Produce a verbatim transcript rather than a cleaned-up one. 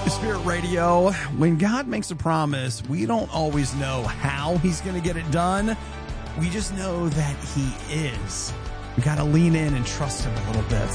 Spirit Radio, when God makes a promise, we don't always know how he's going to get it done. We just know that he is. We got to lean in and trust him a little bit.